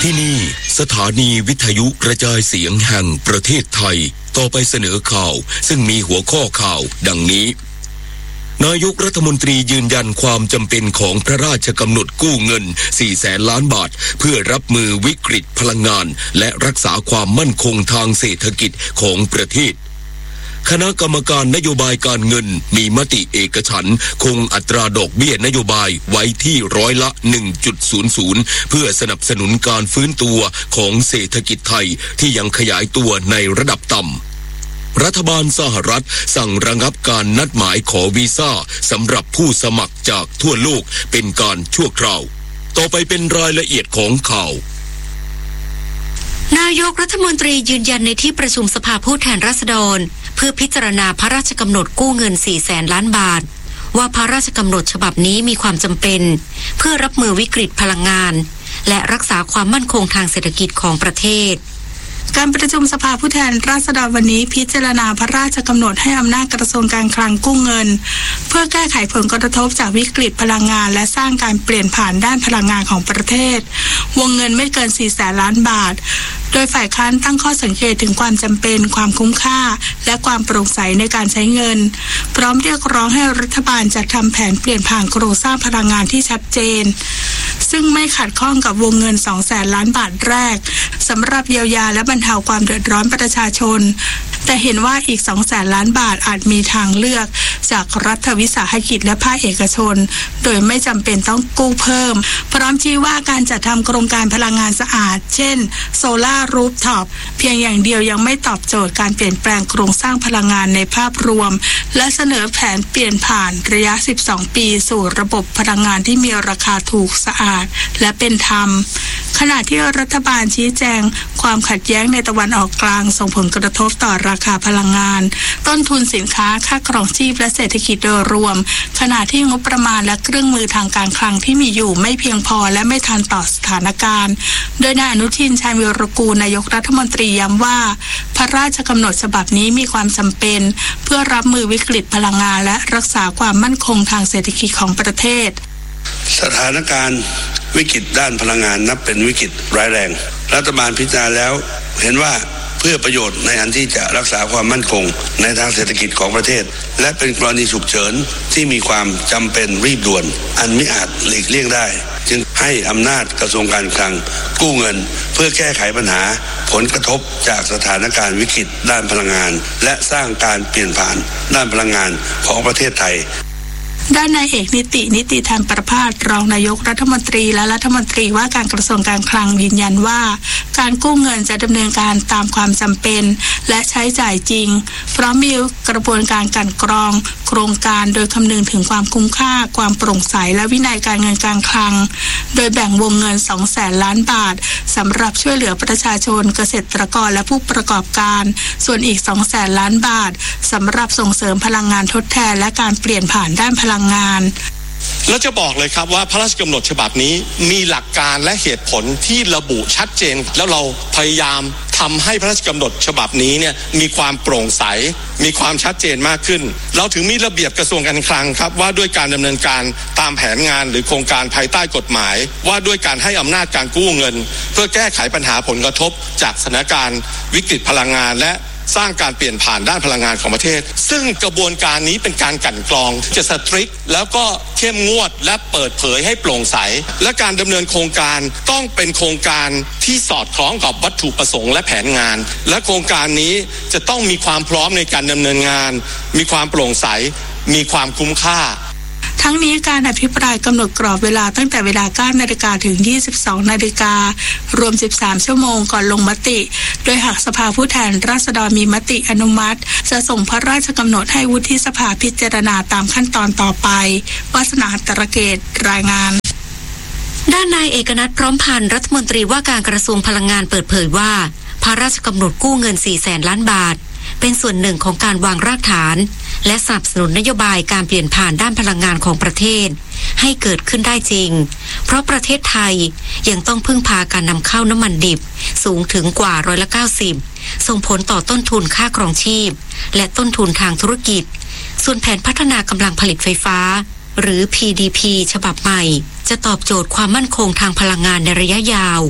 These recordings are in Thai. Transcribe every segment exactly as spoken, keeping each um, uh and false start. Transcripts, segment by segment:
ที่นี่สถานีวิทยุกระจายเสียงแห่งประเทศไทยต่อไปเสนอข่าวซึ่งมีหัวข้อข่าวดังนี้นายกรัฐมนตรียืนยันความจำเป็นของพระราชกำหนดกู้เงินสี่แสนล้านบาทเพื่อรับมือวิกฤตพลังงานและรักษาความมั่นคงทางเศรษฐกิจของประเทศคณะกรรมการนโยบายการเงินมีมติเอกฉันท์คงอัตราดอกเบี้ยนโยบายไว้ที่ร้อยละ หนึ่งจุดศูนย์ศูนย์ เพื่อสนับสนุนการฟื้นตัวของเศรษฐกิจไทยที่ยังขยายตัวในระดับต่ำรัฐบาลสหรัฐสั่งระงับการนัดหมายขอวีซ่าสำหรับผู้สมัครจากทั่วโลกเป็นการชั่วคราวต่อไปเป็นรายละเอียดของข่าวนายกรัฐมนตรียืนยันในที่ประชุมสภาผู้แทนราษฎรเพื่อพิจารณาพระราชกำหนดกู้เงินสี่แสนล้านบาทว่าพระราชกำหนดฉบับนี้มีความจำเป็นเพื่อรับมือวิกฤตพลังงานและรักษาความมั่นคงทางเศรษฐกิจของประเทศการประชุมสภาผู้แทนราษฎรวันนี้พิจารณาพระราชกำหนดให้อำนาจกระทรวงการคลังกู้เงินเพื่อแก้ไขผลกระทบจากวิกฤตพลังงานและสร้างการเปลี่ยนผ่านด้านพลังงานของประเทศวงเงินไม่เกินสี่แสนล้านบาทโดยฝ่ายค้านตั้งข้อสังเกตถึงความจำเป็นความคุ้มค่าและความโปร่งใสในการใช้เงินพร้อมเรียกร้องให้รัฐบาลจัดทำแผนเปลี่ยนผ่านโครงสร้างพลังงานที่ชัดเจนซึ่งไม่ขัดข้องกับวงเงิน สองแสนล้านบาทแรกสำหรับเยียวยาและบรรเทาความเดือดร้อนประชาชนแต่เห็นว่าอีก สองแสนล้านบาทอาจมีทางเลือกจากรัฐวิสาหกิจและภาคเอกชนโดยไม่จำเป็นต้องกู้เพิ่มพร้อมชี้ว่าการจัดทำโครงการพลังงานสะอาดเช่นโซล่าร์รูฟท็อปเพียงอย่างเดียวยังไม่ตอบโจทย์การเปลี่ยนแปลงโครงสร้างพลังงานในภาพรวมและเสนอแผนเปลี่ยนผ่านระยะสิบสองปีสู่ระบบพลังงานที่มีราคาถูกสะอาดและเป็นธรรมขณะที่รัฐบาลชี้แจงความขัดแย้งในตะวันออกกลางส่งผลกระทบต่อราคาพลังงานต้นทุนสินค้าค่าครองชีพและเศรษฐกิจโดยรวมขณะที่งบประมาณและเครื่องมือทางการคลังที่มีอยู่ไม่เพียงพอและไม่ทันต่อสถานการณ์โดยนายอนุทินชาญวีรกูลนายกรัฐมนตรีย้ำว่าพระราชกำหนดฉบับนี้มีความจำเป็นเพื่อรับมือวิกฤตพลังงานและรักษาความมั่นคงทางเศรษฐกิจของประเทศสถานการณ์วิกฤตด้านพลังงานนับเป็นวิกฤตร้ายแรงรัฐบาลพิจารณาแล้วเห็นว่าเพื่อประโยชน์ในอันที่จะรักษาความมั่นคงในทางเศรษฐกิจของประเทศและเป็นกรณีฉุกเฉินที่มีความจำเป็นรีบด่วนอันมิอาจหลีกเลี่ยงได้จึงให้อำนาจกระทรวงการคลังกู้เงินเพื่อแก้ไขปัญหาผลกระทบจากสถานการณ์วิกฤตด้านพลังงานและสร้างการเปลี่ยนผ่านด้านพลังงานของประเทศไทยด้านนายเอกนิตินิติธรรมประภาสรองนายกรัฐมนตรีและรัฐมนตรีว่าการกระทรวงการคลังยืนยันว่าการกู้เงินจะดำเนินการตามความจำเป็นและใช้จ่ายจริงเพราะมีกระบวนการกลั่นกรองโครงการโดยคำนึงถึงความคุ้มค่าความโปร่งใสและวินัยการเงินการคลังโดยแบ่งวงเงิน สองแสนล้านบาทสำหรับช่วยเหลือประชาชนเกษตรกรและผู้ประกอบการส่วนอีก สองแสนล้านบาทสำหรับส่งเสริมพลังงานทดแทนและการเปลี่ยนผ่านด้านพลังงานแล้วจะบอกเลยครับว่าพระราชกำหนดฉบับนี้มีหลักการและเหตุผลที่ระบุชัดเจนแล้วเราพยายามทำให้พระราชกำหนดฉบับนี้เนี่ยมีความโปร่งใสมีความชัดเจนมากขึ้นเราถึงมีระเบียบกระทรวงการคลังครับว่าด้วยการดำเนินการตามแผนงานหรือโครงการภายใต้กฎหมายว่าด้วยการให้อำนาจการกู้เงินเพื่อแก้ไขปัญหาผลกระทบจากสถานการณ์วิกฤตพลังงานและสร้างการเปลี่ยนผ่านด้านพลังงานของประเทศซึ่งกระบวนการนี้เป็นการกลั่นกรองจะสตริกแล้วก็เข้มงวดและเปิดเผยให้โปร่งใสและการดำเนินโครงการต้องเป็นโครงการที่สอดคล้องกับวัตถุประสงค์และแผนงานและโครงการนี้จะต้องมีความพร้อมในการดำเนินงานมีความโปร่งใสมีความคุ้มค่าทั้งนี้การอภิปรายกำหนดกรอบเวลาตั้งแต่เวลา เก้านาฬิกา ถึง ยี่สิบสองนาฬิกา รวมสิบสามชั่วโมงก่อนลงมติโดยหากสภาผู้แทนราษฎรมีมติอนุมัติจะส่งพระราชกำหนดให้วุฒิสภาพิจารณาตามขั้นตอนต่อไปวาสนาตระเกตรายงานด้านนายเอกนัทพร้อมพันธ์รัฐมนตรีว่าการกระทรวงพลังงานเปิดเผยว่าพระราชกำหนดกู้เงินสี่แสนล้านบาทเป็นส่วนหนึ่งของการวางรากฐานและสนับสนุนนโยบายการเปลี่ยนผ่านด้านพลังงานของประเทศให้เกิดขึ้นได้จริงเพราะประเทศไทยยังต้องพึ่งพาการนำเข้าน้ำมันดิบสูงถึงกว่าร้อยละเก้าสิบส่งผลต่อต้นทุนค่าครองชีพและต้นทุนทางธุรกิจส่วนแผนพัฒนากำลังผลิตไฟฟ้าหรือ พี ดี พี ฉบับใหม่จะตอบโจทย์ความมั่นคงทางพลังงานในระยะยาว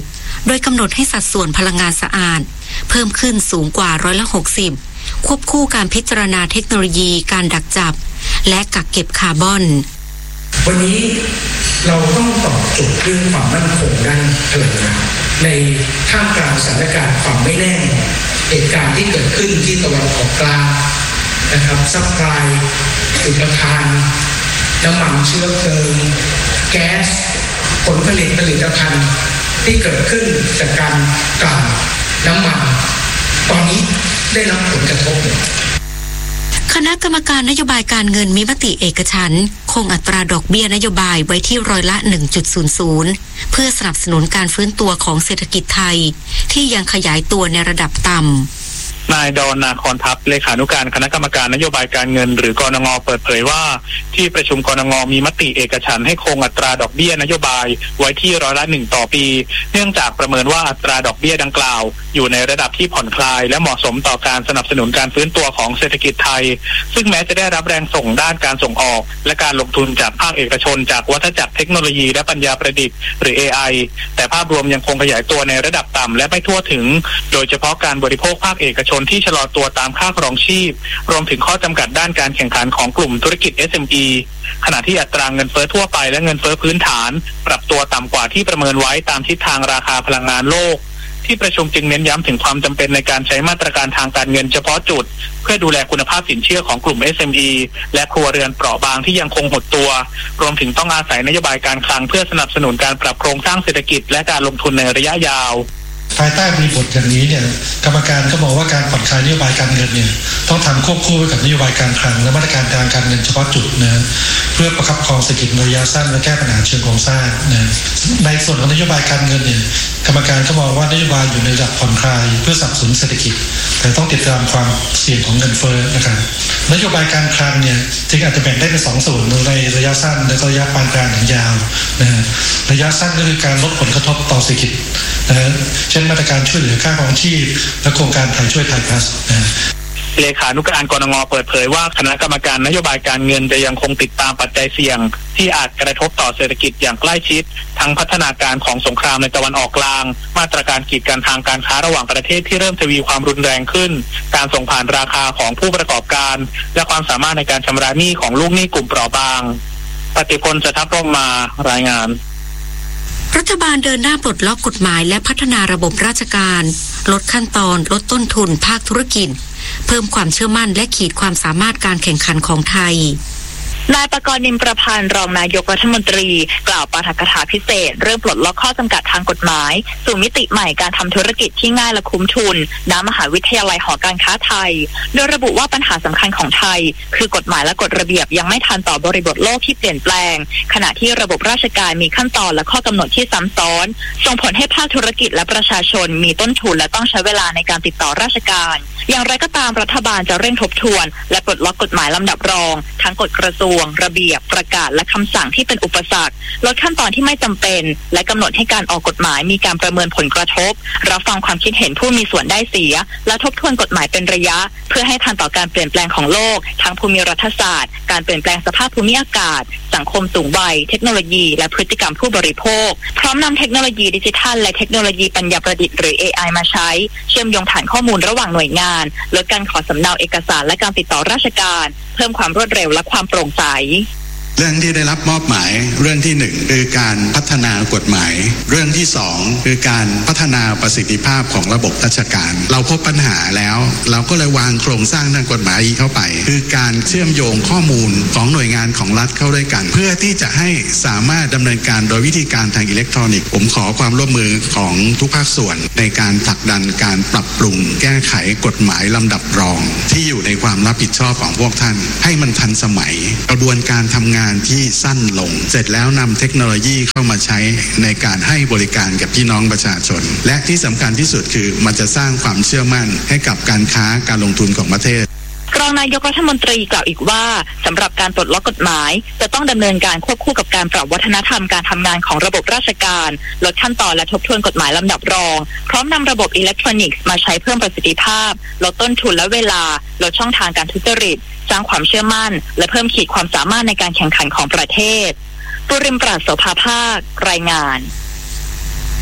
โดยกำหนดให้สัดส่วนพลังงานสะอาดเพิ่มขึ้นสูงกว่าร้อยละหกสิบควบคู่การพิจารณาเทคโนโลยีการดักจับและกักเก็บคาร์บอนวันนี้เราต้องตอบโจทย์เรื่องความมั่นคงด้านพลังงานในท่ามกลางสถานการณ์ความไม่แน่เหตุการณ์ที่เกิดขึ้นที่ตะวันออกกลางนะครับซัพพลายอุปทานน้ำมันเชื้อเพลิงแก๊สผลผลิตผลิตภัณฑ์ที่เกิดขึ้นจากการกลั่นน้ำมันตอนนี้ได้รับผลกระทบคณะกรรมการนโยบายการเงินมีมติเอกฉันท์คงอัตราดอกเบี้ยนโยบายไว้ที่ร้อยละ หนึ่งจุดศูนย์ศูนย์ เพื่อสนับสนุนการฟื้นตัวของเศรษฐกิจไทยที่ยังขยายตัวในระดับต่ำนายดอนนาคอนทัพเลขานุการคณะกรรมการนโยบายการเงินหรือกนง.เปิดเผยว่าที่ประชุมกนง.มีมติเอกฉันท์ให้คงอัตราดอกเบี้ยนโยบายไว้ที่ร้อยละหนึ่งต่อปีเนื่องจากประเมินว่าอัตราดอกเบี้ยดังกล่าวอยู่ในระดับที่ผ่อนคลายและเหมาะสมต่อการสนับสนุนการฟื้นตัวของเศรษฐกิจไทยซึ่งแม้จะได้รับแรงส่งด้านการส่งออกและการลงทุนจากภาคเอกชนจากวัฏจักรเทคโนโลยีและปัญญาประดิษฐ์หรือ เอ ไอ แต่ภาพรวมยังคงขยายตัวในระดับต่ำและไม่ทั่วถึงโดยเฉพาะการบริโภคภาคเอกชนที่ชะลอตัวตามค่าครองชีพรวมถึงข้อจำกัดด้านการแข่งขันของกลุ่มธุรกิจ เอส เอ็ม อี ขณะที่อัตราเงินเฟ้อทั่วไปและเงินเฟ้อพื้นฐานปรับตัวต่ำกว่าที่ประเมินไว้ตามทิศทางราคาพลังงานโลกที่ประชุมจึงเน้นย้ำถึงความจำเป็นในการใช้มาตรการทางการเงินเฉพาะจุดเพื่อดูแลคุณภาพสินเชื่อของกลุ่ม เอส เอ็ม อี และครัวเรือนเปราะบางที่ยังคงหดตัวรวมถึงต้องอาศัยนโยบายการคลังเพื่อสนับสนุนการปรับโครงสร้างเศรษฐกิจและการลงทุนในระยะยาวภายใต้บริบทอย่างนี้เนี่ยกรรมการก็มองว่าการผ่อนคลายนโยบายการเงินเนี่ยต้องทำควบคู่ไปกับนโยบายการคลังและมาตรการทางการเงินเฉพาะจุดนะเพื่อประคับประคองเศรษฐกิจระยะสั้นและแก้ปัญหาเชิงโครงสร้างนะในส่วนของนโยบายการเงินเนี่ยกรรมการก็มองว่านโยบายอยู่ในระดับผ่อนคลายเพื่อสนับสนุนเศรษฐกิจแต่ต้องติดตามความเสี่ยงของเงินเฟ้อนะครับนโยบายการคลังเนี่ยจึงอาจจะแบ่งได้เป็นสองส่วนในระยะสั้นและระยะปานกลางถึงยาวนะฮะระยะสั้นก็คือการลดผลกระทบต่อเศรษฐกิจนะฮะเช่นมาตรการช่วยเหลือค่าครองชีพและโครงการไทยช่วยไทยพลัสนะเลขานุการกนง.เปิดเผยว่าคณะกรรมการนโยบายการเงินจะยังคงติดตามปัจจัยเสี่ยงที่อาจกระทบต่อเศรษฐกิจอย่างใกล้ชิดทั้งพัฒนาการของสงครามในตะวันออกกลางมาตรการกีดกันทางการค้าระหว่างประเทศที่เริ่มทวีความรุนแรงขึ้นการส่งผ่านราคาของผู้ประกอบการและความสามารถในการชำระหนี้ของลูกหนี้กลุ่มเปราะบางปฏิพลจะทับร่มมารายงานรัฐบาลเดินหน้าปลดล็อกกฎหมายและพัฒนาระบบราชการลดขั้นตอนลดต้นทุนภาคธุรกิจเพิ่มความเชื่อมั่นและขีดความสามารถการแข่งขันของไทยนายประกรณ์ นิมประพันธ์รองนายกรัฐมนตรีกล่าวปาฐกถาพิเศษเรื่องปลดล็อกข้อจำกัดทางกฎหมายสู่มิติใหม่การทำธุรกิจที่ง่ายและคุ้มทุนณมหาวิทยาลัยหอการค้าไทยโดยระบุว่าปัญหาสำคัญของไทยคือกฎหมายและกฎระเบียบยังไม่ทันต่อบริบทโลกที่เปลี่ยนแปลงขณะที่ระบบราชการมีขั้นตอนและข้อกำหนดที่ซ้ำซ้อนส่งผลให้ภาคธุรกิจและประชาชนมีต้นทุนและต้องใช้เวลาในการติดต่อราชการอย่างไรก็ตามรัฐบาลจะเร่งทบทวนและปลดล็อกกฎหมายลำดับรองทั้งกฎกระทรวงระเบียบประกาศและคำสั่งที่เป็นอุปสรรคลดขั้นตอนที่ไม่จำเป็นและกำหนดให้การออกกฎหมายมีการประเมินผลกระทบรับฟังความคิดเห็นผู้มีส่วนได้เสียและทบทวนกฎหมายเป็นระยะเพื่อให้ทันต่อการเปลี่ยนแปลงของโลกทั้งภูมิรัฐศาสตร์การเปลี่ยนแปลงสภาพภูมิอากาศสังคมสูงวัยเทคโนโลยีและพฤติกรรมผู้บริโภคพร้อมนำเทคโนโลยีดิจิทัลและเทคโนโลยีปัญญาประดิษฐ์หรือ เอ ไอ มาใช้เชื่อมโยงฐานข้อมูลระหว่างหน่วยงานลดการขอสำเนาเอกสารและการติดต่อราชการเพิ่มความรวดเร็วและความโปร่งใสเรื่องที่ได้รับมอบหมายเรื่องที่หนึ่งคือการพัฒนากฎหมายเรื่องที่สองคือการพัฒนาประสิทธิภาพของระบบราชการเราพบปัญหาแล้วเราก็เลยวางโครงสร้างทางกฎหมายเข้าไปคือการเชื่อมโยงข้อมูลของหน่วยงานของรัฐเข้าด้วยกันเพื่อที่จะให้สามารถดำเนินการโดยวิธีการทางอิเล็กทรอนิกส์ผมขอความร่วมมือของทุกภาคส่วนในการผลักดันการปรับปรุงแก้ไขกฎหมายลำดับรองที่อยู่ในความรับผิดชอบของพวกท่านให้มันทันสมัยกระบวนการทำงานที่สั้นลงเสร็จแล้วนำเทคโนโลยีเข้ามาใช้ในการให้บริการกับพี่น้องประชาชนและที่สำคัญที่สุดคือมันจะสร้างความเชื่อมั่นให้กับการค้าการลงทุนของประเทศรองนายกรัฐมนตรีกล่าวอีกว่าสำหรับการปลดล็อกกฎหมายจะต้องดำเนินการควบคู่กับการปรับวัฒนธรรมการทำงานของระบบราชการลดขั้นตอนและทบทวนกฎหมายลำดับรองพร้อมนำระบบอิเล็กทรอนิกส์มาใช้เพิ่มประสิทธิภาพลดต้นทุนและเวลาลดช่องทางการทุจริตสร้างความเชื่อมั่นและเพิ่มขีดความสามารถในการแข่งขันของประเทศปุริมปราศโสภาภาครายงานรองนา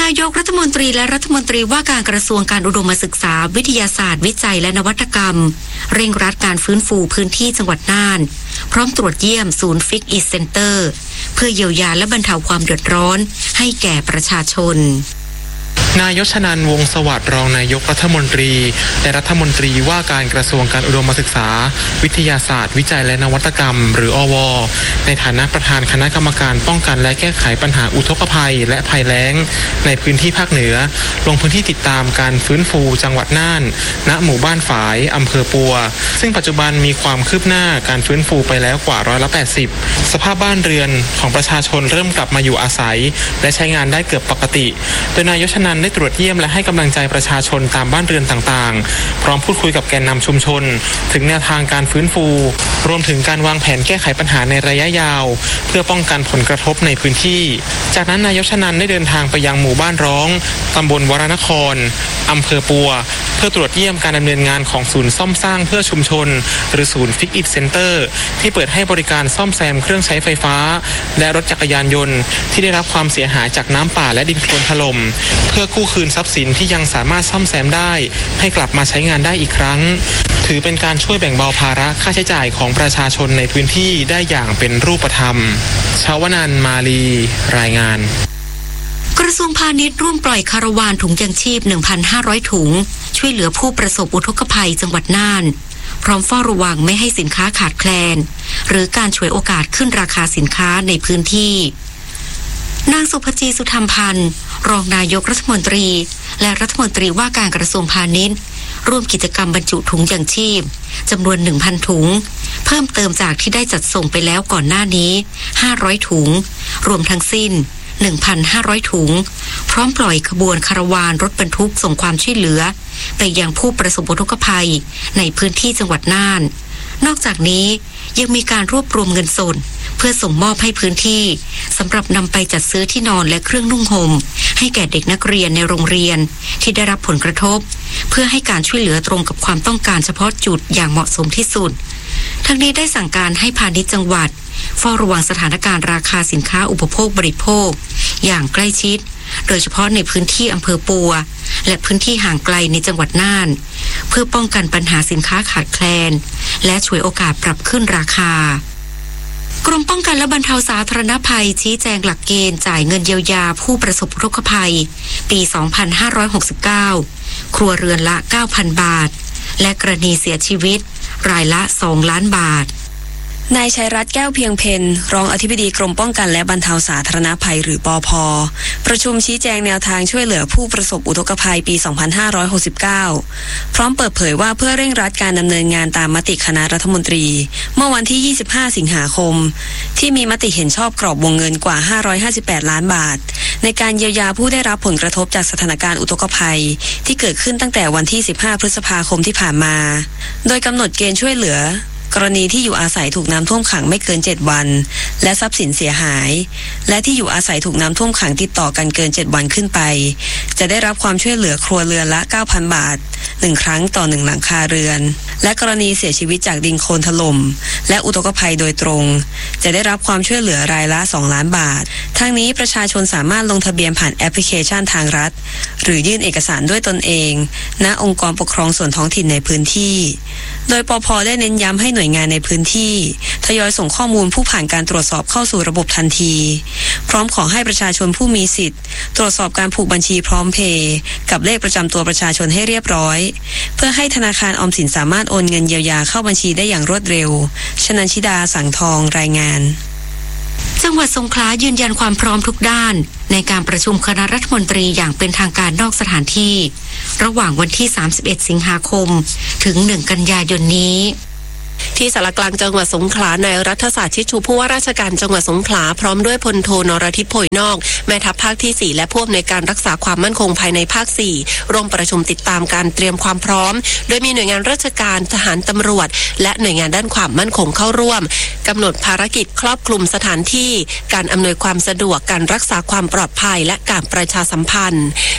ายกรัฐมนตรีและรัฐมนตรีว่าการกระทรวงการอุดมศึกษาวิทยาศาสตร์วิจัยและนวัตกรรมเร่งรัดการฟื้นฟูพื้นที่จังหวัดน่านพร้อมตรวจเยี่ยมศูนย์ฟิกอิทเซ็นเตอร์เพื่อเยียวยาและบรรเทาความเดือดร้อนให้แก่ประชาชนนายชนันท์ วงศ์สวัสดิ์รองนายกรัฐมนตรีและรัฐมนตรีว่าการกระทรวงการอุดมศึกษาวิทยาศาสตร์วิจัยและนวัตกรรมหรืออว.ในฐานะประธานคณะกรรมการป้องกันและแก้ไขปัญหาอุทกภัยและภัยแล้งในพื้นที่ภาคเหนือลงพื้นที่ติดตามการฟื้นฟูจังหวัดน่านณหมู่บ้านฝายอำเภอปัวซึ่งปัจจุบันมีความคืบหน้าการฟื้นฟูไปแล้วกว่าร้อยละแปดสิบสภาพบ้านเรือนของประชาชนเริ่มกลับมาอยู่อาศัยและใช้งานได้เกือบปกติโดยนายชนันท์ได้ตรวจเยี่ยมและให้กำลังใจประชาชนตามบ้านเรือนต่างๆพร้อมพูดคุยกับแกนนำชุมชนถึงแนวทางการฟื้นฟูรวมถึงการวางแผนแก้ไขปัญหาในระยะยาวเพื่อป้องกันผลกระทบในพื้นที่จากนั้นนายชนันท์ได้เดินทางไปยังหมู่บ้านร้องตำบลวรนครอำเภอปัวเพื่อตรวจเยี่ยมการดำเนินงานของศูนย์ซ่อมสร้างเพื่อชุมชนหรือศูนย์ฟิกอิทเซ็นเตอร์ที่เปิดให้บริการซ่อมแซมเครื่องใช้ไฟฟ้าและรถจักรยานยนต์ที่ได้รับความเสียหายจากน้ำป่าและดินโคลนถล่มเพื่อกู้คืนทรัพย์สินที่ยังสามารถซ่อมแซมได้ให้กลับมาใช้งานได้อีกครั้งถือเป็นการช่วยแบ่งเบาภาระค่าใช้จ่ายของประชาชนในพื้นที่ได้อย่างเป็นรูปธรรมชาวนันท์ มาลีรายงานกระทรวงพาณิชย์ร่วมปล่อยคาราวานถุงยังชีพ หนึ่งพันห้าร้อย ถุงช่วยเหลือผู้ประสบอุทกภัยจังหวัดน่านพร้อมเฝ้าระวังไม่ให้สินค้าขาดแคลนหรือการฉวยโอกาสขึ้นราคาสินค้าในพื้นที่นางสุภจีสุธรรมพันธ์รองนายกรัฐมนตรีและรัฐมนตรีว่าการกระทรวงพาณิชย์ร่วมกิจกรรมบรรจุถุงยังชีพจำนวน หนึ่งพัน ถุงเพิ่มเติมจากที่ได้จัดส่งไปแล้วก่อนหน้านี้ห้าร้อยถุงรวมทั้งสิ้น หนึ่งพันห้าร้อย ถุงพร้อมปล่อยขบวนคาราวานรถบรรทุกส่งความช่วยเหลือไปยังผู้ประสบอุทกภัยในพื้นที่จังหวัดน่านนอกจากนี้ยังมีการรวบรวมเงินสดเพื่อส่งมอบให้พื้นที่สำหรับนำไปจัดซื้อที่นอนและเครื่องนุ่งห่มให้แก่เด็กนักเรียนในโรงเรียนที่ได้รับผลกระทบเพื่อให้การช่วยเหลือตรงกับความต้องการเฉพาะจุดอย่างเหมาะสมที่สุดทั้งนี้ได้สั่งการให้พาณิชย์จังหวัดเฝ้าระวังสถานการณ์ราคาสินค้าอุปโภคบริโภคอย่างใกล้ชิดโดยเฉพาะในพื้นที่อำเภอปัวและพื้นที่ห่างไกลในจังหวัดน่านเพื่อป้องกันปัญหาสินค้าขาดแคลนและฉวยโอกาสปรับขึ้นราคากรมป้องกันและบรรเทาสาธารณภัยชี้แจงหลักเกณฑ์จ่ายเงินเยียวยาผู้ประสบอุทกภัยปี สองพันห้าร้อยหกสิบเก้า ครัวเรือนละ เก้าพัน บาทและกรณีเสียชีวิตรายละ สอง ล้านบาทนายชัยรัตน์แก้วเพียงเพ็ญรองอธิบดีกรมป้องกันและบรรเทาสาธารณภัยหรือปภ.ประชุมชี้แจงแนวทางช่วยเหลือผู้ประสบอุทกภัยปี สองพันห้าร้อยหกสิบเก้า พร้อมเปิดเผยว่าเพื่อเร่งรัดการดำเนินงานตามมติคณะรัฐมนตรีเมื่อวันที่ ยี่สิบห้า สิงหาคมที่มีมติเห็นชอบกรอบวงเงินกว่า ห้าร้อยห้าสิบแปด ล้านบาทในการเยียวยาผู้ได้รับผลกระทบจากสถานการณ์อุทกภัยที่เกิดขึ้นตั้งแต่วันที่ สิบห้า พฤษภาคมที่ผ่านมาโดยกำหนดเกณฑ์ช่วยเหลือกรณีที่อยู่อาศัยถูกน้ำท่วมขังไม่เกินเจ็ดวันและทรัพย์สินเสียหายและที่อยู่อาศัยถูกน้ำท่วมขังติดต่อกันเกินเจ็ดวันขึ้นไปจะได้รับความช่วยเหลือครัวเรือนละ เก้าพัน บาทหนึ่งครั้งต่อหนึ่งหลังคาเรือนและกรณีเสียชีวิตจากดินโคลนถล่มและอุทกภัยโดยตรงจะได้รับความช่วยเหลือรายละสองล้านบาททั้งนี้ประชาชนสามารถลงทะเบียนผ่านแอปพลิเคชันทางรัฐหรือยื่นเอกสารด้วยตนเองณองค์กรปกครองส่วนท้องถิ่นในพื้นที่โดยปภ.ได้เน้นย้ำให้หน่วยงานในพื้นที่ทยอยส่งข้อมูลผู้ผ่านการตรวจสอบเข้าสู่ระบบทันทีพร้อมขอให้ประชาชนผู้มีสิทธิ์ตรวจสอบการผูกบัญชีพร้อมเพย์กับเลขประจำตัวประชาชนให้เรียบร้อยเพื่อให้ธนาคารออมสินสามารถโอนเงินเยียวยาเข้าบัญชีได้อย่างรวดเร็วชนันชิดาสังทองรายงานจังหวัดสงขลายืนยันความพร้อมทุกด้านในการประชุมคณะรัฐมนตรีอย่างเป็นทางการนอกสถานที่ระหว่างวันที่สามสิบเอ็ดสิงหาคมถึงหนึ่งกันยายนนี้ที่สารกลางจังหวัดสงขลานายรัฐศาสตร์ชิดชูผู้ว่าราชการจังหวัดสงขลาพร้อมด้วยพลโทนรทิพย์โพยนอกแม่ทัพภาคที่สี่และผู้อำนวยการรักษาความมั่นคงภายในภาคสี่ร่วมประชุมติดตามการเตรียมความพร้อมโดยมีหน่วยงานราชการทหารตำรวจและหน่วยงานด้านความมั่นคงเข้าร่วมกำหนดภารกิจครอบคลุมสถานที่การอำนวยความสะดวกการรักษาความปลอดภัยและการประชาสัมพันธ์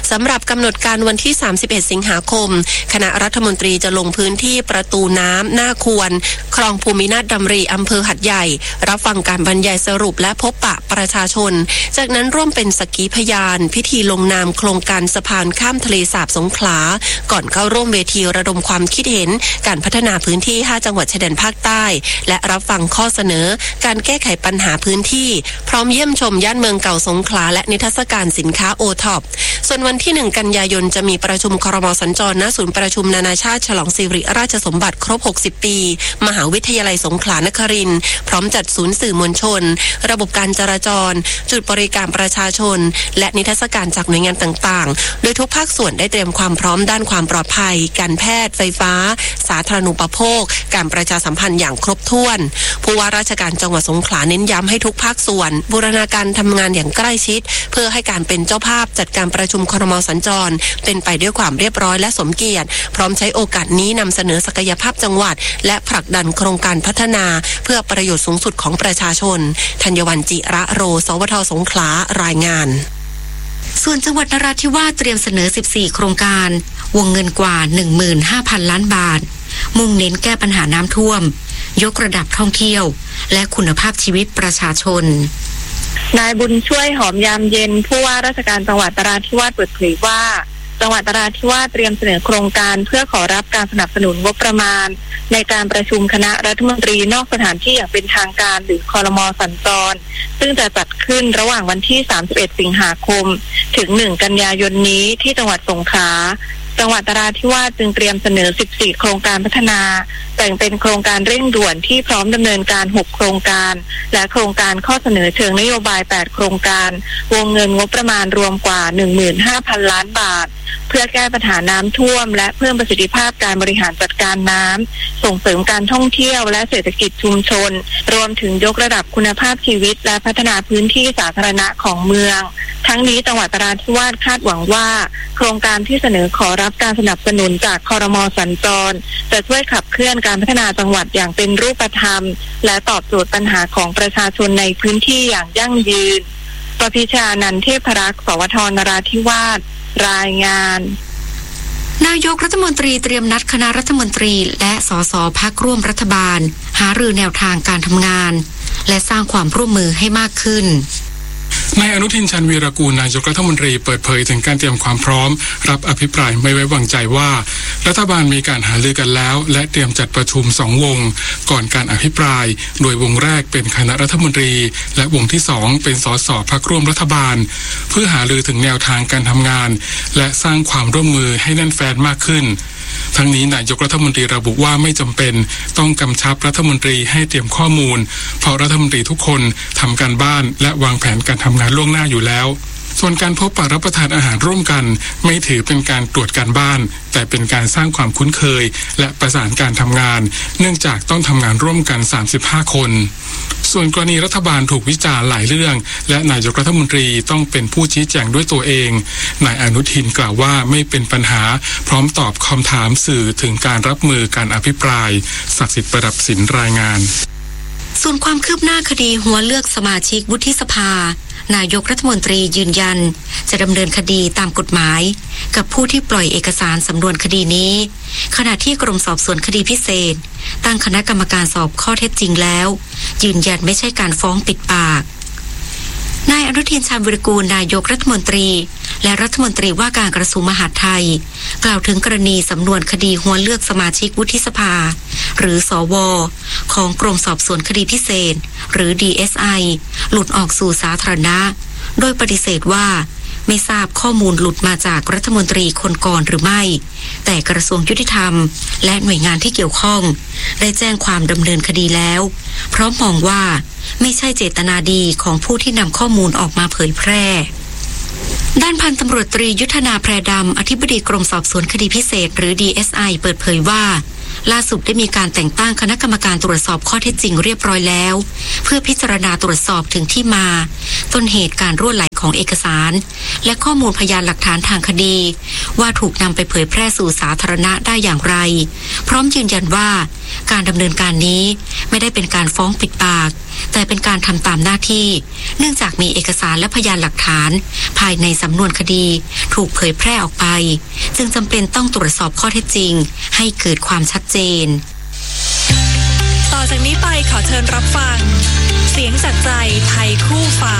สำหรับกำหนดการวันที่สามสิบเอ็ดสิงหาคมคณะรัฐมนตรีจะลงพื้นที่ประตูน้ำหน้าควรคลองภูมินาถดำริอำเภอหัดใหญ่รับฟังการบรรยายสรุปและพบปะประชาชนจากนั้นร่วมเป็นสักขีพยานพิธีลงนามโครงการสะพานข้ามทะเลสาบสงขลาก่อนเข้าร่วมเวทีระดมความคิดเห็นการพัฒนาพื้นที่ห้าจังหวัดชายแดนภาคใต้และรับฟังข้อเสนอการแก้ไขปัญหาพื้นที่พร้อมเยี่ยมชมย่านเมืองเก่าสงขลาและนิทรรศการสินค้าโอท็อปส่วนวันที่หนึ่งกันยายนจะมีประชุมครม.สัญจรณศูนย์ประชุมนานาชาติฉลองสิริราชสมบัติครบหกสิบปีมหาวิทยาลัยสงขลานครินทร์พร้อมจัดศูนย์สื่อมวลชนระบบการจราจรจุดบริการประชาชนและนิทรรศการจากหน่วยงานต่างๆโดยทุกภาคส่วนได้เตรียมความพร้อมด้านความปลอดภัยการแพทย์ไฟฟ้าสาธารณูปโภคการประชาสัมพันธ์อย่างครบถ้วนผู้ว่าราชการจังหวัดสงขลาเน้นย้ำให้ทุกภาคส่วนบูรณาการทำงานอย่างใกล้ชิดเพื่อให้การเป็นเจ้าภาพจัดการประชุมครม.สัญจรเป็นไปด้วยความเรียบร้อยและสมเกียรติพร้อมใช้โอกาสนี้นำเสนอศักยภาพจังหวัดและผลักดันโครงการพัฒนาเพื่อประโยชน์สูงสุดของประชาชนธัญวรรณจิระโรสวทสงขลารายงานส่วนจังหวัดนราธิวาสเตรียมเสนอสิบสี่โครงการวงเงินกว่า หนึ่งหมื่นห้าพัน ล้านบาทมุ่งเน้นแก้ปัญหาน้ำท่วมยกระดับท่องเที่ยวและคุณภาพชีวิตประชาชนนายบุญช่วยหอมยามเย็นผู้ว่าราชการจังหวัดนราธิวาสเปิดเผยว่าจังหวัดนราธิวาสเตรียมเสนอโครงการเพื่อขอรับการสนับสนุนงบประมาณในการประชุมคณะรัฐมนตรีนอกสถานที่อย่างเป็นทางการหรือครม.สัญจรซึ่งจะจัดขึ้นระหว่างวันที่สามสิบเอ็ดสิงหาคมถึงหนึ่งกันยายนนี้ที่จังหวัดสงขลาจังหวัดนราธิวาสจึงเตรียมเสนอสิบสี่โครงการพัฒนาแบ่งเป็นโครงการเร่งด่วนที่พร้อมดำเนินการหกโครงการและโครงการข้อเสนอเชิงนโยบายแปดโครงการวงเงินงบประมาณรวมกว่า หนึ่งหมื่นห้าพัน ล้านบาทเพื่อแก้ปัญหาน้ำท่วมและเพิ่มประสิทธิภาพการบริหารจัดการน้ำส่งเสริมการท่องเที่ยวและเศรษฐกิจชุมชนรวมถึงยกระดับคุณภาพชีวิตและพัฒนาพื้นที่สาธารณะของเมืองทั้งนี้จังหวัดนราธิวาสคาดหวังว่าโครงการที่เสนอขอรับการสนับสนุนจากครม.สัญจรจะช่วยขับเคลื่อนการพัฒนาจังหวัดอย่างเป็นรูปธรรมและตอบโจทย์ปัญหาของประชาชนในพื้นที่อย่างยั่งยืนประพิชานันท์เทพรักษ์สวทนราธิวาสรายงานนายกรัฐมนตรีเตรียมนัดคณะรัฐมนตรีและสสพรรคร่วมรัฐบาลหารือแนวทางการทำงานและสร้างความร่วมมือให้มากขึ้นนายอนุทินชาญวีรกูลนายกรัฐมนตรีเปิดเผยถึงการเตรียมความพร้อมรับอภิปรายไม่ไว้วางใจว่ารัฐบาลมีการหารือกันแล้วและเตรียมจัดประชุมสองวงก่อนการอภิปรายโดยวงแรกเป็นคณะรัฐมนตรีและวงที่สองเป็นสสพรรคร่วมรัฐบาลเพื่อหารือถึงแนวทางการทำงานและสร้างความร่วมมือให้แน่นแฟ้นมากขึ้นทั้งนี้นายกรัฐมนตรีระบุว่าไม่จำเป็นต้องกำชับรัฐมนตรีให้เตรียมข้อมูลเพราะรัฐมนตรีทุกคนทำการบ้านและวางแผนการทำงานล่วงหน้าอยู่แล้วส่วนการพบปะรับประทานอาหารร่วมกันไม่ถือเป็นการตรวจการบ้านแต่เป็นการสร้างความคุ้นเคยและประสานการทำงานเนื่องจากต้องทำงานร่วมกันสามสิบห้าคนส่วนกรณีรัฐบาลถูกวิจารณ์หลายเรื่องและนายกรัฐมนตรีต้องเป็นผู้ชี้แจงด้วยตัวเองนายอนุทินกล่าวว่าไม่เป็นปัญหาพร้อมตอบคำถามสื่อถึงการรับมือการอภิปรายศักดิ์สิทธิ์ประดับสินรายงานส่วนความคืบหน้าคดีหัวเลือกสมาชิกวุฒิสภานายกรัฐมนตรียืนยันจะดำเนินคดีตามกฎหมายกับผู้ที่ปล่อยเอกสารสำนวนคดีนี้ขณะที่กรมสอบสวนคดีพิเศษตั้งคณะกรรมการสอบข้อเท็จจริงแล้วยืนยันไม่ใช่การฟ้องปิดปากนายอนุทินชาญวีรกูลนายกรัฐมนตรีและรัฐมนตรีว่าการกระทรวงมหาดไทยกล่าวถึงกรณีสำนวนคดีหัวเลือกสมาชิกวุฒิสภาหรือสวของกรมสอบสวนคดีพิเศษหรือ ดี เอส ไอ หลุดออกสู่สาธารณะโดยปฏิเสธว่าไม่ทราบข้อมูลหลุดมาจากรัฐมนตรีคนก่อนหรือไม่แต่กระทรวงยุติธรรมและหน่วยงานที่เกี่ยวข้องได้แจ้งความดำเนินคดีแล้วเพราะมองว่าไม่ใช่เจตนาดีของผู้ที่นำข้อมูลออกมาเผยแพร่ด้านพันตำรวจตรียุทธนาแพรดำอธิบดีกรมสอบสวนคดีพิเศษหรือ ดี เอส ไอ เปิดเผยว่าล่าสุดได้มีการแต่งตั้งคณะกรรมการตรวจสอบข้อเท็จจริงเรียบร้อยแล้วเพื่อพิจารณาตรวจสอบถึงที่มาต้นเหตุการรั่วไหลของเอกสารและข้อมูลพยานหลักฐานทางคดีว่าถูกนำไปเผยแพร่สู่สาธารณะได้อย่างไรพร้อมยืนยันว่าการดำเนินการนี้ไม่ได้เป็นการฟ้องปิดปากแต่เป็นการทำตามหน้าที่เนื่องจากมีเอกสารและพยานหลักฐานภายในสำนวนคดีถูกเผยแพร่ออกไปจึงจำเป็นต้องตรวจสอบข้อเท็จจริงให้เกิดความชัดเจนต่อจากนี้ไปขอเชิญรับฟังเสียงจากใจไทยคู่ฟ้า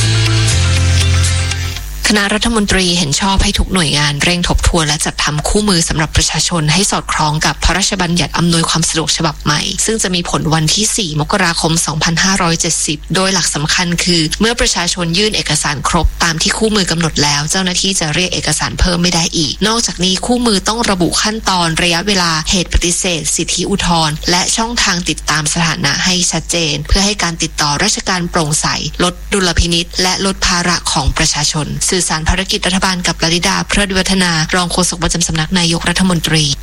คณะรัฐมนตรีเห็นชอบให้ทุกหน่วยงานเร่งทบทวนและจัดทำคู่มือสำหรับประชาชนให้สอดคล้องกับพระราชบัญญัติอำนวยความสะดวกฉบับใหม่ซึ่งจะมีผลวันที่สี่มกราคมสองพันห้าร้อยเจ็ดสิบโดยหลักสำคัญคือเมื่อประชาชนยื่นเอกสารครบตามที่คู่มือกำหนดแล้วเจ้าหน้าที่จะเรียกเอกสารเพิ่มไม่ได้อีกนอกจากนี้คู่มือต้องระบุขั้นตอนระยะเวลาเหตุปฏิเสธสิทธิอุทธรณ์และช่องทางติดตามสถานะให้ชัดเจนเพื่อให้การติดต่อราชการโปร่งใสลดดุลพินิจและลดภาระของประชาชนสื่อสารภารกิจรัฐบาลกับลลิดาเพลิดวัฒนารองโฆษกประจำสำนักนายกรัฐมนตรี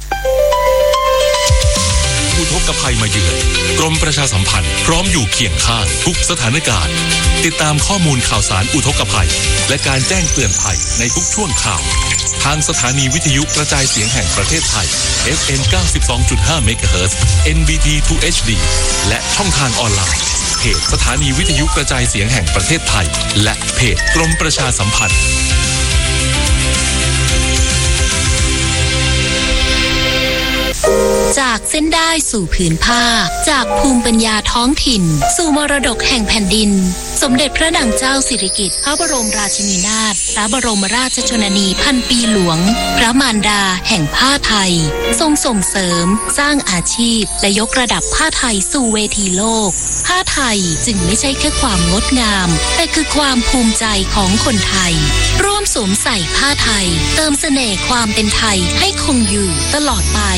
อุทกภัยมาเยือนกรมประชาสัมพันธ์พร้อมอยู่เคียงข้างทุกสถานการณ์ติดตามข้อมูลข่าวสารอุทกภัยและการแจ้งเตือนภัยในทุกช่วงข่าวทางสถานีวิทยุกระจายเสียงแห่งประเทศไทย เอฟ เอ็ม เก้าสิบสองจุดห้า เมกะเฮิรตซ์ เอ็น บี ที ทู เอช ดี และช่องทางออนไลน์เพจสถานีวิทยุกระจายเสียงแห่งประเทศไทยและเพจกรมประชาสัมพันธ์จากเส้นได้สู่ผืนผ้าจากภูมิปัญญาท้องถิ่นสู่มรดกแห่งแผ่นดินสมเด็จพระนางเจ้าสิริกิติ์พระบรมราชินีนาถพระบรมราชชนนีพันปีหลวงพระมารดาแห่งผ้าไทยทรงส่งเสริมสร้างอาชีพและยกระดับผ้าไทยสู่เวทีโลกผ้าไทยจึงไม่ใช่แค่ความงดงามแต่คือความภูมิใจของคนไทยร่วมสวมใส่ผ้าไทยเติมเสน่ห์ความเป็นไทยให้คงอยู่ตลอดไป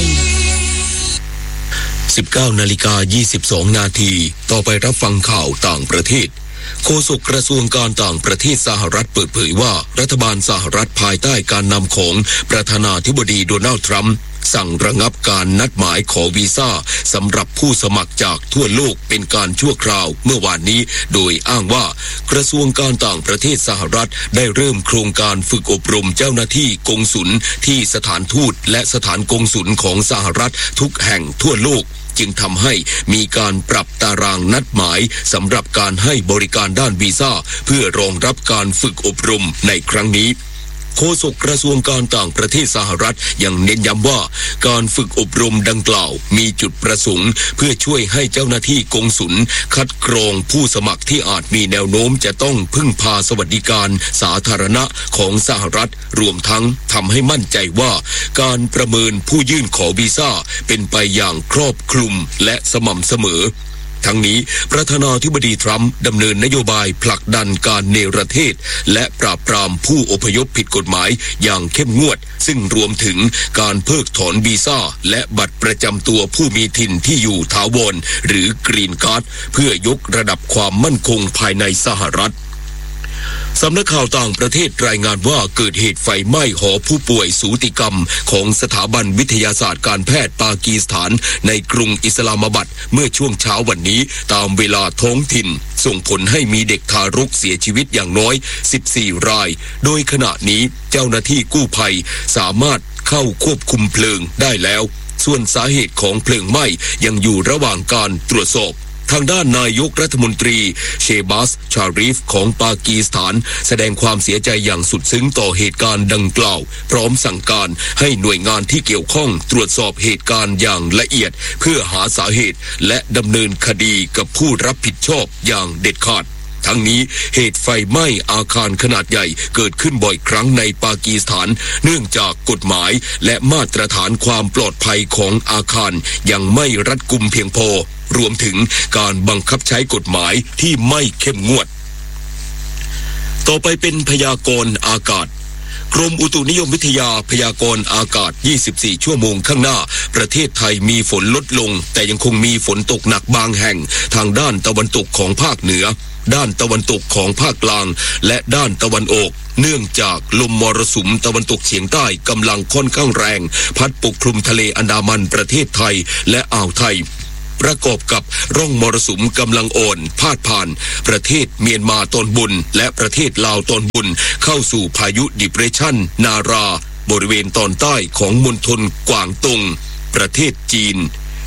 สิบเก้านาฬิกายี่สิบสองนาทีต่อไปรับฟังข่าวต่างประเทศโฆษกกระทรวงการต่างประเทศสหรัฐเปิดเผยว่ารัฐบาลสหรัฐภายใต้การนำของประธานาธิบดีโดนัลด์ทรัมป์สั่งระงับการนัดหมายขอวีซ่าสำหรับผู้สมัครจากทั่วโลกเป็นการชั่วคราวเมื่อวานนี้โดยอ้างว่ากระทรวงการต่างประเทศสหรัฐได้เริ่มโครงการฝึกอบรมเจ้าหน้าที่กงสุลที่สถานทูตและสถานกงสุลของสหรัฐทุกแห่งทั่วโลกจึงทำให้มีการปรับตารางนัดหมายสำหรับการให้บริการด้านวีซ่าเพื่อรองรับการฝึกอบรมในครั้งนี้โฆษกกระทรวงการต่างประเทศสหรัฐยังเน้นย้ำว่าการฝึกอบรมดังกล่าวมีจุดประสงค์เพื่อช่วยให้เจ้าหน้าที่กงสุลคัดกรองผู้สมัครที่อาจมีแนวโน้มจะต้องพึ่งพาสวัสดิการสาธารณะของสหรัฐรวมทั้งทำให้มั่นใจว่าการประเมินผู้ยื่นขอวีซ่าเป็นไปอย่างครอบคลุมและสม่ำเสมอทั้งนี้ประธานาธิบดีทรัมป์ดำเนินนโยบายผลักดันการเนรเทศและปราบปรามผู้อพยพผิดกฎหมายอย่างเข้มงวดซึ่งรวมถึงการเพิกถอนวีซ่าและบัตรประจำตัวผู้มีถิ่นที่อยู่ถาวรหรือกรีนการ์ดเพื่อยกระดับความมั่นคงภายในสหรัฐสำนักข่าวต่างประเทศรายงานว่าเกิดเหตุไฟไหม้หอผู้ป่วยสูติกรรมของสถาบันวิทยาศาสตร์การแพทย์ปากีสถานในกรุงอิสลามาบัดเมื่อช่วงเช้าวันนี้ตามเวลาท้องถิ่นส่งผลให้มีเด็กทารกเสียชีวิตอย่างน้อยสิบสี่รายโดยขณะนี้เจ้าหน้าที่กู้ภัยสามารถเข้าควบคุมเพลิงได้แล้วส่วนสาเหตุของเพลิงไหม้ยังอยู่ระหว่างการตรวจสอบทางด้านนายกรัฐมนตรีเชบาสชารีฟของปากีสถานแสดงความเสียใจอย่างสุดซึ้งต่อเหตุการณ์ดังกล่าวพร้อมสั่งการให้หน่วยงานที่เกี่ยวข้องตรวจสอบเหตุการณ์อย่างละเอียดเพื่อหาสาเหตุและดำเนินคดีกับผู้รับผิดชอบอย่างเด็ดขาดทั้งนี้เหตุไฟไหม้อาคารขนาดใหญ่เกิดขึ้นบ่อยครั้งในปากีสถานเนื่องจากกฎหมายและมาตรฐานความปลอดภัยของอาคารยังไม่รัดกุมเพียงพอรวมถึงการบังคับใช้กฎหมายที่ไม่เข้มงวดต่อไปเป็นพยากรณ์อากาศกรมอุตุนิยมวิทยาพยากรณ์อากาศยี่สิบสี่ชั่วโมงข้างหน้าประเทศไทยมีฝนลดลงแต่ยังคงมีฝนตกหนักบางแห่งทางด้านตะวันตกของภาคเหนือด้านตะวันตกของภาคกลางและด้านตะวันออกเนื่องจากลมมรสุมตะวันตกเฉียงใต้กำลังค่อนข้างแรงพัดปกคลุมทะเลอันดามันประเทศไทยและอ่าวไทยประกอบกับร่องมรสุมกำลังอ่อนพาดผ่านประเทศเมียนมาตอนบนและประเทศลาวตอนบนเข้าสู่พายุดิเพรสชันนาราบริเวณตอนใต้ของมณฑลกวางตงประเทศจีน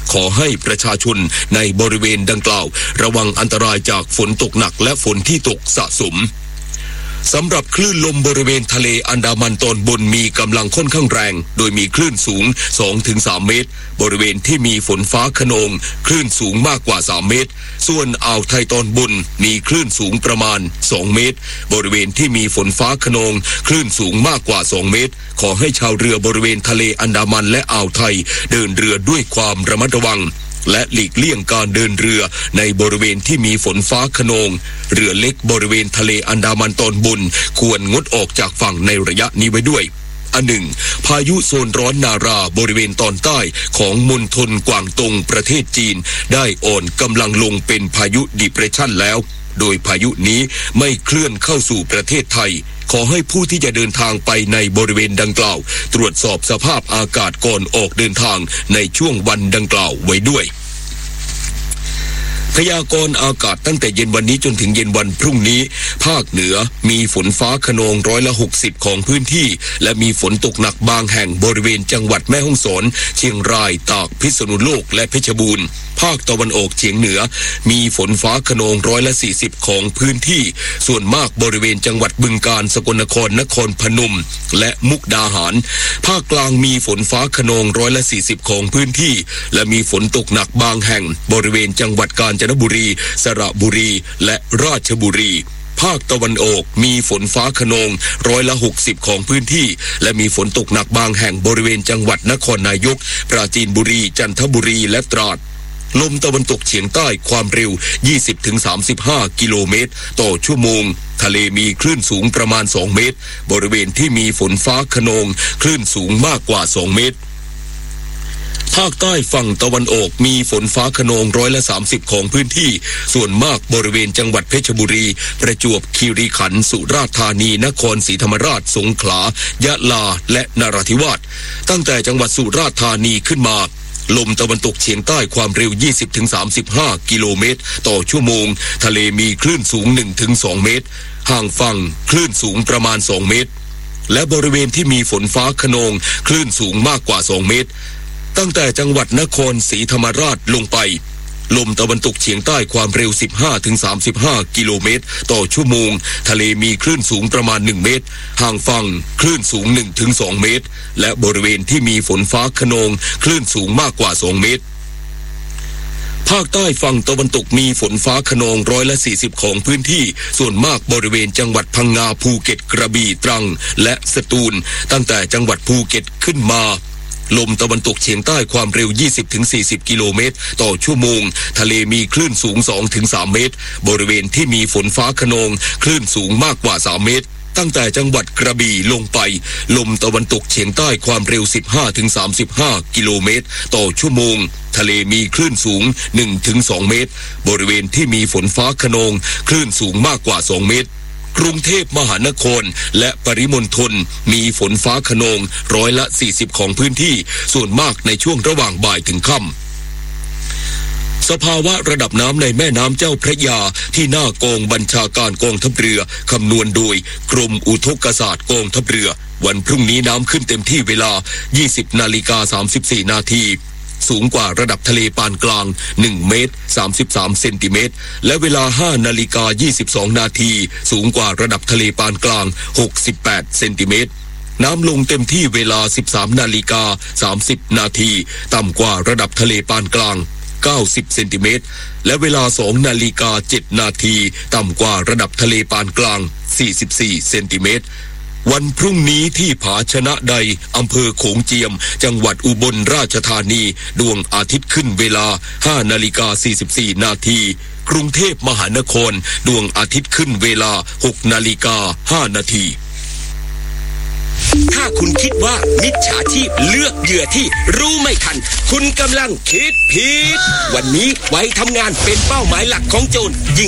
ขอให้ประชาชนในบริเวณดังกล่าวระวังอันตรายจากฝนตกหนักและฝนที่ตกสะสมสำหรับคลื่นลมบริเวณทะเลอันดามันตอนบนมีกำลังค่อนข้างแรงโดยมีคลื่นสูง สองถึงสาม เมตรบริเวณที่มีฝนฟ้าคะนองคลื่นสูงมากกว่าสามเมตรส่วนอ่าวไทยตอนบนมีคลื่นสูงประมาณสองเมตรบริเวณที่มีฝนฟ้าคะนองคลื่นสูงมากกว่าสองเมตรขอให้ชาวเรือบริเวณทะเลอันดามันและอ่าวไทยเดินเรือด้วยความระมัดระวังและหลีกเลี่ยงการเดินเรือในบริเวณที่มีฝนฟ้าคะนองเรือเล็กบริเวณทะเลอันดามันตอนบนควรงดออกจากฝั่งในระยะนี้ไว้ด้วยอันหนึ่งพายุโซนร้อนนาราบริเวณตอนใต้ของมณฑลกวางตงประเทศจีนได้อ่อนกำลังลงเป็นพายุดิเพรสชันแล้วโดยพายุนี้ไม่เคลื่อนเข้าสู่ประเทศไทยขอให้ผู้ที่จะเดินทางไปในบริเวณดังกล่าวตรวจสอบสภาพอากาศก่อนออกเดินทางในช่วงวันดังกล่าวไว้ด้วยพยากรณ์อากาศตั้งแต่เย็นวันนี้จนถึงเย็นวันพรุ่งนี้ภาคเหนือมีฝนฟ้าคะนองร้อยละหกสิบของพื้นที่และมีฝนตกหนักบางแห่งบริเวณจังหวัดแม่ฮ่องสอนเชียงรายตากพิษณุโลกและเพชรบูรณ์ภาคตะวันออกเฉียงเหนือมีฝนฟ้าคะนองร้อยละสี่สิบของพื้นที่ส่วนมากบริเวณจังหวัดบึงกาฬสกลนครนครพนมและมุกดาหารภาคกลางมีฝนฟ้าคะนองร้อยละสี่สิบของพื้นที่และมีฝนตกหนักบางแห่งบริเวณจังหวัดกาญจนบุรีสระบุรีและราชบุรีภาคตะวันออกมีฝนฟ้าคะนองร้อยละหกสิบของพื้นที่และมีฝนตกหนักบางแห่งบริเวณจังหวัดนครนายกปราจีนบุรีจันทบุรีและตราดลมตะวันตกเฉียงใต้ความเร็ว ยี่สิบถึงสามสิบห้า กิโลเมตรต่อชั่วโมงทะเลมีคลื่นสูงประมาณสองเมตรบริเวณที่มีฝนฟ้าคะนองคลื่นสูงมากกว่าสองเมตรภาคใต้ฝั่งตะวันออกมีฝนฟ้าคะนองร้อยละสามสิบของพื้นที่ส่วนมากบริเวณจังหวัดเพชรบุรีประจวบคีรีขันธ์สุราษฎร์ธานีนครศรีธรรมราชสงขลายะลาและนราธิวาสตั้งแต่จังหวัดสุราษฎร์ธานีขึ้นมาลมตะวันตกเฉียงใต้ความเร็ว ยี่สิบถึงสามสิบห้า กิโลเมตรต่อชั่วโมงทะเลมีคลื่นสูง หนึ่งถึงสอง เมตรห่างฝั่งคลื่นสูงประมาณสองเมตรและบริเวณที่มีฝนฟ้าคะนองคลื่นสูงมากกว่าสองเมตรตั้งแต่จังหวัดนครศรีธรรมราชลงไปลมตะวันตกเฉียงใต้ความเร็ว สิบห้าถึงสามสิบห้า กิโลเมตรต่อชั่วโมงทะเลมีคลื่นสูงประมาณหนึ่งเมตรห่างฝั่งคลื่นสูง หนึ่งถึงสอง เมตรและบริเวณที่มีฝนฟ้าคะนองคลื่นสูงมากกว่าสองเมตรภาคใต้ฝั่งตะวันตกมีฝนฟ้าคะนองร้อยละสี่สิบของพื้นที่ส่วนมากบริเวณจังหวัดพังงาภูเก็ตกระบี่ตรังและสตูลตั้งแต่จังหวัดภูเก็ตขึ้นมาลมตะวันตกเฉียงใต้ความเร็ว ยี่สิบถึงสี่สิบ กิโลเมตรต่อชั่วโมงทะเลมีคลื่นสูง สองถึงสาม เมตรบริเวณที่มีฝนฟ้าคะนองคลื่นสูงมากกว่าสามเมตรตั้งแต่จังหวัดกระบี่ลงไปลมตะวันตกเฉียงใต้ความเร็ว สิบห้าถึงสามสิบห้า กิโลเมตรต่อชั่วโมงทะเลมีคลื่นสูง หนึ่งถึงสอง เมตรบริเวณที่มีฝนฟ้าคะนองคลื่นสูงมากกว่าสองเมตรกรุงเทพมหานครและปริมณฑลมีฝนฟ้าคะนองร้อยละสี่สิบของพื้นที่ส่วนมากในช่วงระหว่างบ่ายถึงค่ำสภาวะระดับน้ำในแม่น้ำเจ้าพระยาที่หน้ากองบัญชาการกองทัพเรือคำนวณโดยกรมอุทกศาสตร์กองทัพเรือวันพรุ่งนี้น้ำขึ้นเต็มที่เวลา ยี่สิบนาฬิกาสามสิบสี่ นาทีสูงกว่าระดับทะเลปานกลางหนึ่งเมตรสามสิบสามเซนติเมตรและเวลา ห้านาฬิกายี่สิบสอง นาทีสูงกว่าระดับทะเลปานกลางหกสิบแปดเซนติเมตรน้ำลงเต็มที่เวลา สิบสามนาฬิกาสามสิบ นาทีต่ำกว่าระดับทะเลปานกลางเก้าสิบเซนติเมตรและเวลา สองนาฬิกาเจ็ด นาทีต่ำกว่าระดับทะเลปานกลางสี่สิบสี่เซนติเมตรวันพรุ่งนี้ที่ผาชนะใดอำเภอโขงเจียมจังหวัดอุบลราชธานีดวงอาทิตย์ขึ้นเวลา ห้านาฬิกาสี่สิบสี่ นาทีกรุงเทพมหานครดวงอาทิตย์ขึ้นเวลา หกนาฬิกาห้า นาทีถ้าคุณคิดว่ามิจฉาชีพเลือกเหยื่อที่รู้ไม่ทันคุณกำลังคิดผิดวันนี้ไว้ทำงานเป็นเป้าหมายหลักของโจร